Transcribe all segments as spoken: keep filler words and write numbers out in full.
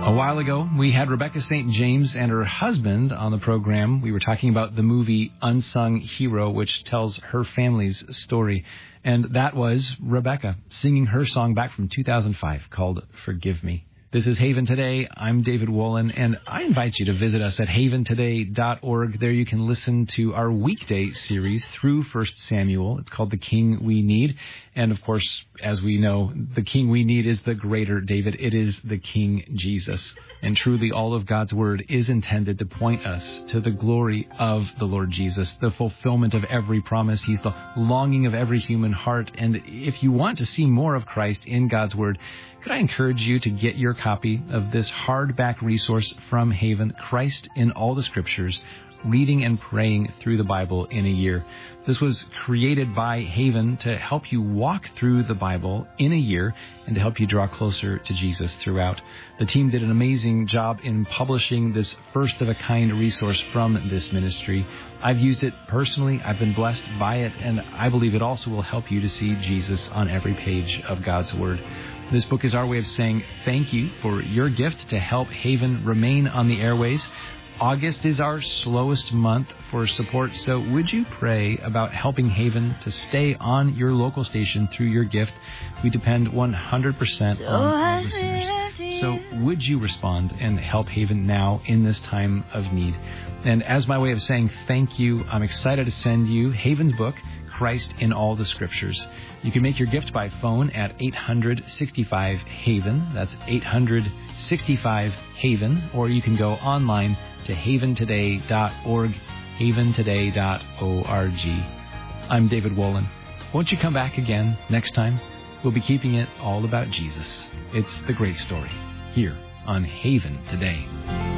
A while ago, we had Rebecca Saint James and her husband on the program. We were talking about the movie Unsung Hero, which tells her family's story. And that was Rebecca singing her song back from two thousand five called Forgive Me. This is Haven Today. I'm David Wolin, and I invite you to visit us at haven today dot org. There you can listen to our weekday series through First Samuel. It's called The King We Need. And, of course, as we know, the King we need is the greater David. It is the King Jesus. And truly, all of God's Word is intended to point us to the glory of the Lord Jesus, the fulfillment of every promise. He's the longing of every human heart. And if you want to see more of Christ in God's Word, could I encourage you to get your copy of this hardback resource from Haven, Christ in All the Scriptures, Reading and Praying Through the Bible in a Year. This was created by Haven to help you walk through the Bible in a year and to help you draw closer to Jesus throughout. The team did an amazing job in publishing this first-of-a-kind resource from this ministry. I've used it personally. I've been blessed by it, and I believe it also will help you to see Jesus on every page of God's Word. This book is our way of saying thank you for your gift to help Haven remain on the airways. August is our slowest month for support, so would you pray about helping Haven to stay on your local station through your gift? We depend one hundred percent on our listeners. So would you respond and help Haven now in this time of need? And as my way of saying thank you, I'm excited to send you Haven's book, Christ in All the Scriptures. You can make your gift by phone at eight hundred sixty-five Haven. That's eight hundred sixty-five Haven. Or you can go online to haven today dot org, haven today dot org. I'm David Wolin. Won't you come back again next time? We'll be keeping it all about Jesus. It's the great story here on Haven Today.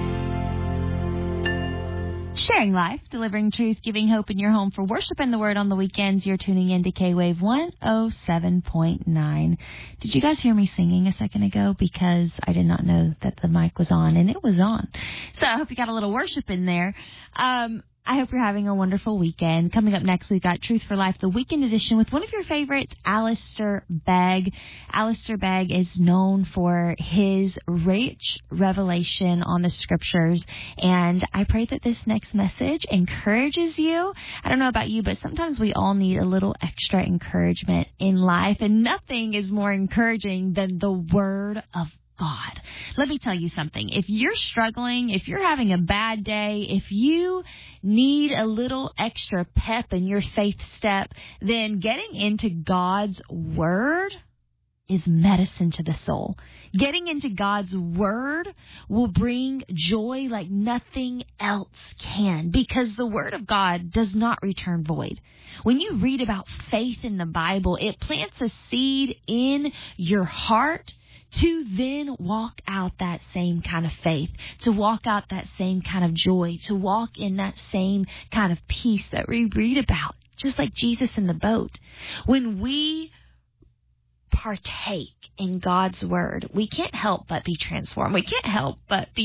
Sharing life, delivering truth, giving hope in your home for worship and the word on the weekends. You're tuning in to K-Wave one oh seven point nine. Did you guys hear me singing a second ago? Because I did not know that the mic was on, and it was on. So I hope you got a little worship in there. Um, I hope you're having a wonderful weekend. Coming up next, we've got Truth for Life, the weekend edition with one of your favorites, Alistair Begg. Alistair Begg is known for his rich revelation on the Scriptures, and I pray that this next message encourages you. I don't know about you, but sometimes we all need a little extra encouragement in life, and nothing is more encouraging than the Word of God. Let me tell you something. If you're struggling, if you're having a bad day, if you need a little extra pep in your faith step, then getting into God's Word is medicine to the soul. Getting into God's Word will bring joy like nothing else can, because the Word of God does not return void. When you read about faith in the Bible, it plants a seed in your heart to then walk out that same kind of faith, to walk out that same kind of joy, to walk in that same kind of peace that we read about, just like Jesus in the boat. When we partake in God's Word, we can't help but be transformed. We can't help but be